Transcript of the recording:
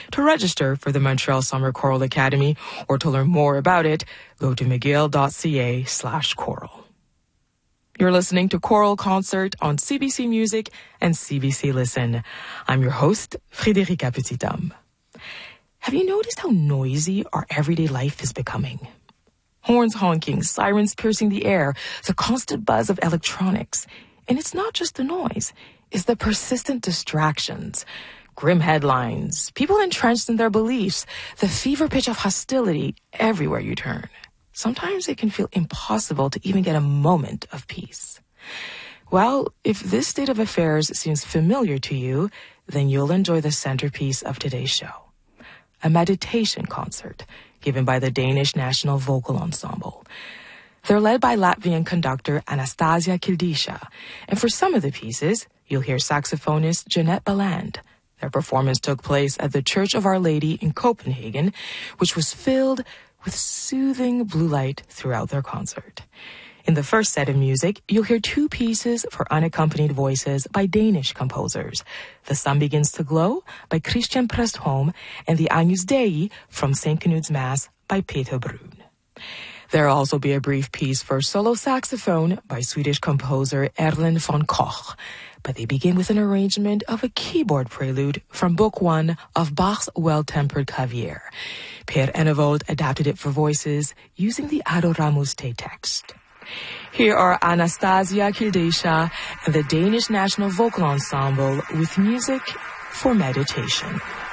To register for the Montreal Summer Choral Academy or to learn more about it, go to mcgill.ca/choral. You're listening to Choral Concert on CBC Music and CBC Listen. I'm your host, Frédérica Petithomme. Have you noticed how noisy our everyday life is becoming? Horns honking, sirens piercing the air, the constant buzz of electronics. And it's not just the noise, it's the persistent distractions. Grim headlines, people entrenched in their beliefs, the fever pitch of hostility everywhere you turn. Sometimes it can feel impossible to even get a moment of peace. Well, if this state of affairs seems familiar to you, then you'll enjoy the centerpiece of today's show. A meditation concert given by the Danish National Vocal Ensemble. They're led by Latvian conductor Anastasia Kildisha, and for some of the pieces, you'll hear saxophonist Jeanette Balland. Their performance took place at the Church of Our Lady in Copenhagen, which was filled with soothing blue light throughout their concert. In the first set of music, you'll hear two pieces for unaccompanied voices by Danish composers. The Sun Begins to Glow by Christian Prestholm and the Agnus Dei from St. Knud's Mass by Peter Brun. There'll also be a brief piece for solo saxophone by Swedish composer Erland von Koch. But they begin with an arrangement of a keyboard prelude from Book 1 of Bach's Well-Tempered Clavier. Per Ennevold adapted it for voices using the Adoramus text. Here are Anastasia Kildisha and the Danish National Vocal Ensemble with music for meditation.